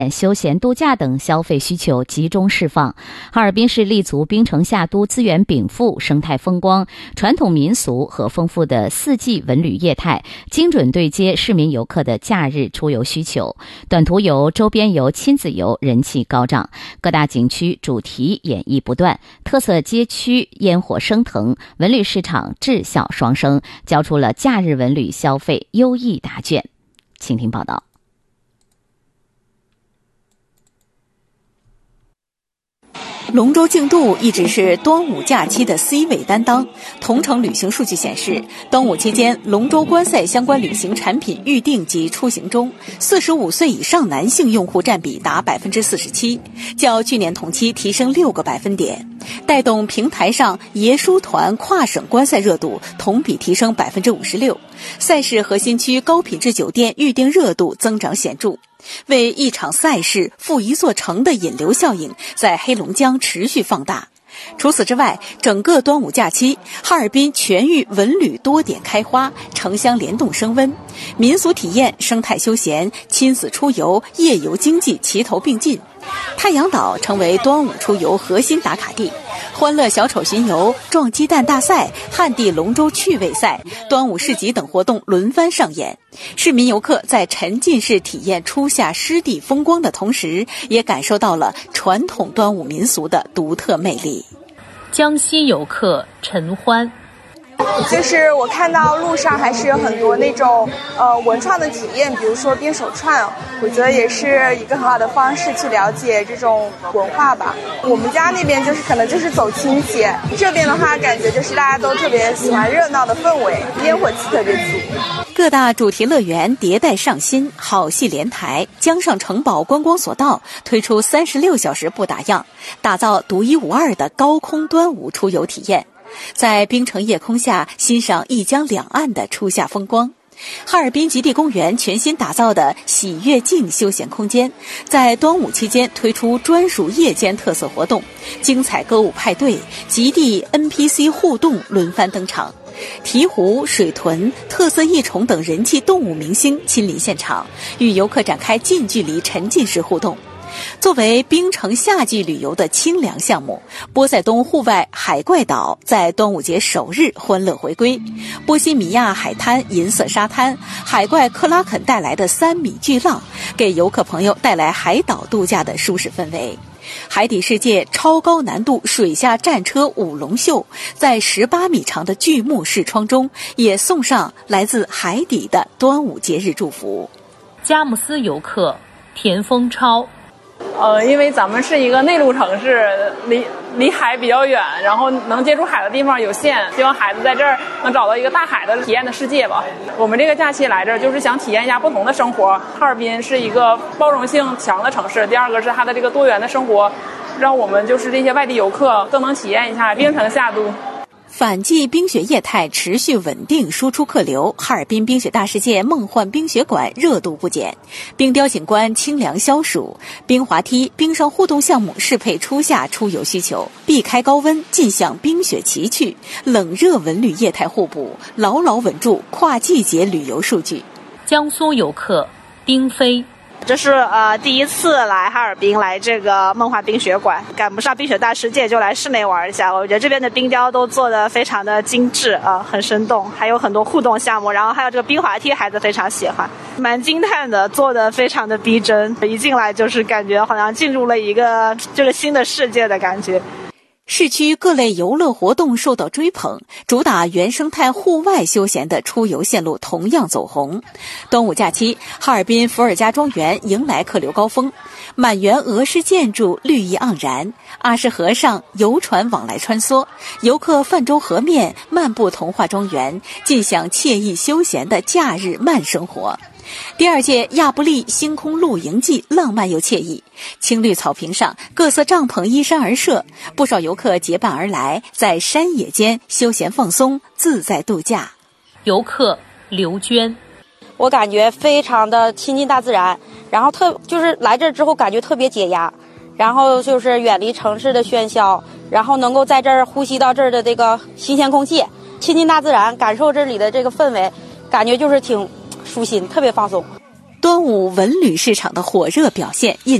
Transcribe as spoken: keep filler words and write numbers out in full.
休闲度假等消费需求集中释放。哈尔滨市立足冰城夏都资源禀赋、生态风光、传统民俗和丰富的四季文旅业态，精准对接市民游客的假日出游需求。短途游、周边游、亲子游人气高涨，各大景区主题演绎不断，特色街区烟火升腾，文旅市场质效双升，交出了假日文旅消费优异答卷。请听报道。 龙舟竞渡一直是端午假期的 C 位担当。同程旅行数据显示，端午期间龙舟观赛相关旅行产品预订及出行中，四十五岁以上男性用户占比达 百分之四十七， 较去年同期提升六个百分点，带动平台上爷叔团跨省观赛热度同比提升 百分之五十六， 赛事核心区高品质酒店预订热度增长显著。为一场赛事赴一座城的引流效应在黑龙江持续放大。除此之外，整个端午假期，哈尔滨全域文旅多点开花，城乡联动升温，民俗体验、生态休闲、亲子出游、夜游经济齐头并进。太阳岛成为端午出游核心打卡地，欢乐小丑巡游、撞鸡蛋大赛、旱地龙舟趣味赛、端午市集等活动轮番上演。市民游客在沉浸式体验初夏湿地风光的同时，也感受到了传统端午民俗的独特魅力。 江西游客陈欢， 就是我看到路上还是有很多那种呃文创的体验，比如说编手串，我觉得也是一个很好的方式去了解这种文化吧。我们家那边就是可能就是走亲戚，这边的话感觉就是大家都特别喜欢热闹的氛围，烟火气特别足。 各大主题乐园迭代上新，好戏连台。江上城堡观光索道推出三十六小时不打烊，打造独一无二的高空端午出游体验，在冰城夜空下欣赏一江两岸的初夏风光。哈尔滨极地公园全新打造的喜悦境休闲空间，在端午期间推出专属夜间特色活动，精彩歌舞派对、极地 N P C 互动轮番登场。鹈鹕、水豚、特色异宠等人气动物明星亲临现场，与游客展开近距离沉浸式互动。作为冰城夏季旅游的清凉项目，波塞冬户外海怪岛在端午节首日欢乐回归。波西米亚海滩银色沙滩，海怪克拉肯带来的三米巨浪，给游客朋友带来海岛度假的舒适氛围。海底世界超高难度水下战车舞龙秀，在十八米长的巨幕视窗中，也送上来自海底的端午节日祝福。 佳木斯游客田丰超， 呃，因为咱们是一个内陆城市，离离海比较远，然后能接触海的地方有限，希望孩子在这儿能找到一个大海的体验的世界吧。我们这个假期来这儿就是想体验一下不同的生活。哈尔滨是一个包容性强的城市，第二个是它的这个多元的生活，让我们就是这些外地游客更能体验一下冰城夏都。 反季冰雪业态持续稳定输出客流，哈尔滨冰雪大世界梦幻冰雪馆热度不减，冰雕景观清凉消暑，冰滑梯、冰上互动项目适配初夏出游需求，避开高温，尽享冰雪奇趣，冷热文旅业态互补，牢牢稳住跨季节旅游数据。 江苏游客丁飞， 这是呃第一次来哈尔滨，来这个梦幻冰雪馆，赶不上冰雪大世界就来室内玩一下。我觉得这边的冰雕都做得非常的精致啊、呃，很生动，还有很多互动项目，然后还有这个冰滑梯，孩子非常喜欢，蛮惊叹的，做得非常的逼真，一进来就是感觉好像进入了一个就是新的世界的感觉。 市区各类游乐活动受到追捧，主打原生态户外休闲的出游线路同样走红。端午假期，哈尔滨伏尔加庄园迎来客流高峰，满园俄式建筑绿意盎然，阿诗河上游船往来穿梭，游客泛舟河面漫步童话庄园，尽享惬意休闲的假日慢生活。第二届亚布力星空露营季浪漫又惬意，青绿草坪上各色帐篷依山而设，不少游客结伴而来，在山野间休闲放松，自在度假。 游客刘娟， 我感觉非常的亲近大自然，然后特就是来这之后感觉特别解压，然后就是远离城市的喧嚣，然后能够在这儿呼吸到这儿的这个新鲜空气，亲近大自然，感受这里的这个氛围，感觉就是挺舒心，特别放松。 端午文旅市场的火热表现印